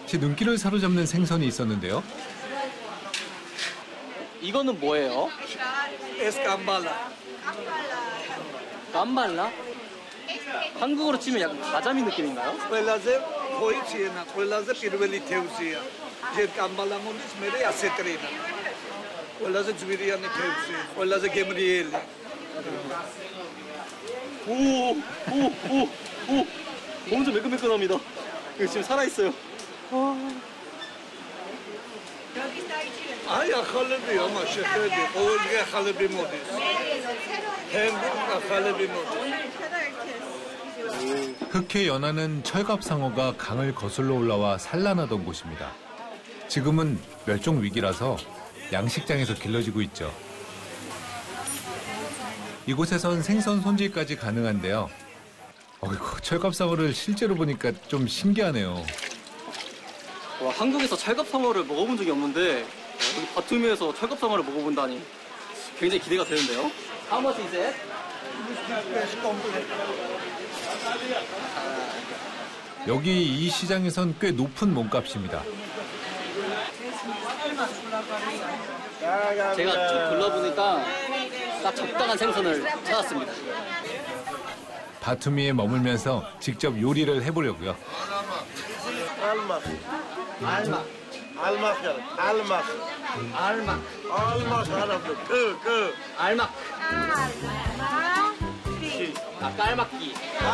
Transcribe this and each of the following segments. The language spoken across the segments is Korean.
제 눈길을 사로잡는 생선이 있었는데요. 이거는 뭐예요? 에스캄발라. 깜발라? 한국어로 치면 약간 가자미 느낌인가요? Ყველაზე 포이치나 ყველაზე პირველი თევზია. ჯერ კამბალა მომდის, მერე ასეტრინა. ყველაზე ძვირიანი თევზი, ყველაზე გემრიელი. 오, 엄청 매끈매끈합니다. 이거 지금 살아있어요. აი ახალებია მაშინ ხედი, ყოველდღე ახალები მოდის. თემბი ახალები მოდის. 흑해 연안은 철갑상어가 강을 거슬러 올라와 산란하던 곳입니다. 지금은 멸종 위기라서 양식장에서 길러지고 있죠. 이곳에선 생선 손질까지 가능한데요. 어이구, 철갑상어를 실제로 보니까 좀 신기하네요. 와, 한국에서 철갑상어를 먹어본 적이 없는데 여기 바투미에서 철갑상어를 먹어본다니 굉장히 기대가 되는데요. How much is it? 여기 이 시장에선 꽤 높은 몸값입니다. 제가 쭉 둘러보니까 딱 적당한 생선을 찾았습니다. 바투미에 머물면서 직접 요리를 해보려고요. 깔막기.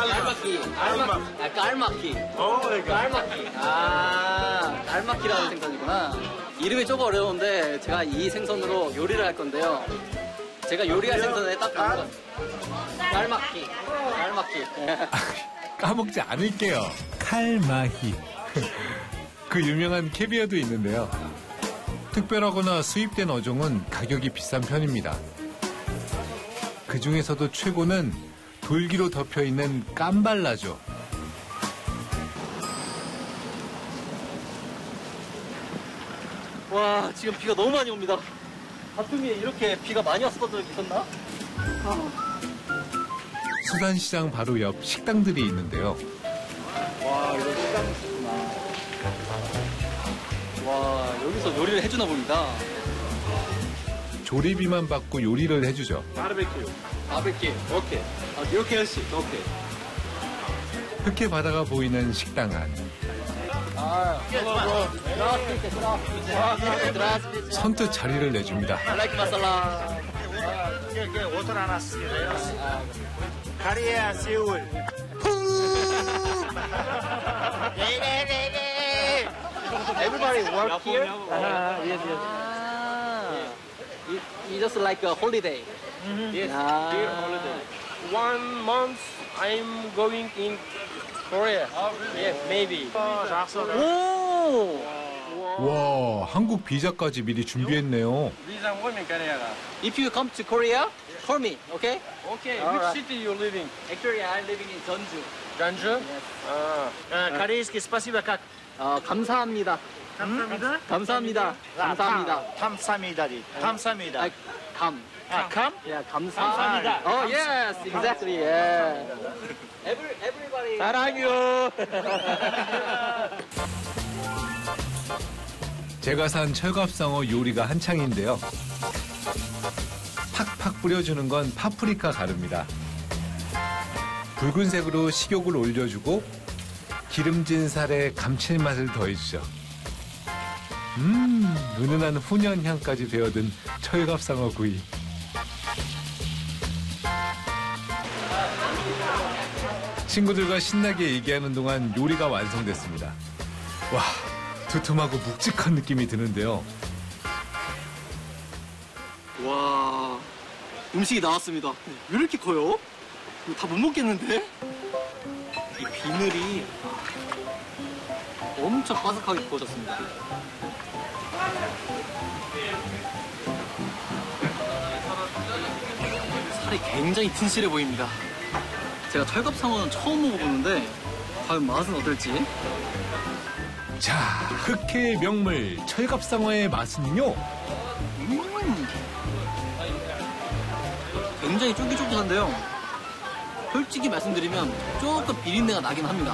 깔막기라는 생선이구나. 이름이 조금 어려운데 제가 이 생선으로 요리를 할 건데요. 제가 요리할 생선에 딱 맞는 건 깔막기. 까먹지 않을게요. 칼마히. 그 유명한 캐비어도 있는데요. 특별하거나 수입된 어종은 가격이 비싼 편입니다. 그 중에서도 최고는 돌기로 덮여있는 깜발라죠. 와, 지금 비가 너무 많이 옵니다. 바투미에 이렇게 비가 많이 왔었던 적이 있었나? 수산시장 바로 옆 식당들이 있는데요. 와, 이거 식당이구나. 와, 여기서 요리를 해주나 봅니다. 조리비만 받고 요리를 해주죠. 바베큐, 오케이. 이렇게 할수 있어, 오케이. 흑해 바다가 보이는 식당 안. 선뜻 자리를 내줍니다. I like masala. 카리아 세울. Everybody work here? Yes. You just like a holiday. Yes, Ah. dear holiday. 1 month I'm going in Korea. Yes, maybe. 오! 와, 한국 비자까지 미리 준비했네요. Visa 뭐면 Korea가. If you come to Korea, call me, okay? Okay, Alright. which city you living? Actually, I'm living in Jeonju. Jeonju? Yes. Корейский спасибо как? 감사합니다. 감사합니다. 감사합니다. 감사합니다. 감사합니다리. 감사합니다. 아, 감. 감? Yeah, 감사합니다. Oh, yes, exactly. Yeah. Everybody. 사랑해요. 제가 산 철갑상어 요리가 한창인데요. 팍팍 뿌려주는 건 파프리카 가루입니다. 붉은색으로 식욕을 올려주고 기름진 살에 감칠맛을 더해주죠. 은은한 훈연향까지 배어든 철갑상어 구이. 친구들과 신나게 얘기하는 동안 요리가 완성됐습니다. 와, 두툼하고 묵직한 느낌이 드는데요. 와, 음식이 나왔습니다. 왜 이렇게 커요? 이거 다 못 먹겠는데? 이 비늘이 엄청 바삭하게 구워졌습니다. 살이 굉장히 튼실해 보입니다. 제가 철갑상어는 처음 먹어보는데 과연 맛은 어떨지? 자, 흑해의 명물 철갑상어의 맛은요? 굉장히 쫄깃쫄깃한데요. 솔직히 말씀드리면 조금 비린내가 나긴 합니다.